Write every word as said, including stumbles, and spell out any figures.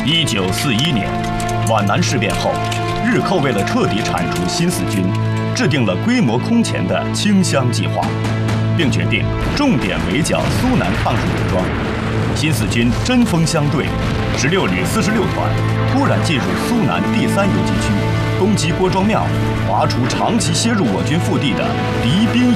一九四一年，皖南事变后，日寇为了彻底铲除新四军，制定了规模空前的清湘计划，并决定重点围剿苏南抗日武装。新四军针锋相对，十六旅四十六团突然进入苏南第三游击区，攻击郭庄庙，划除长期切入我军腹地的敌兵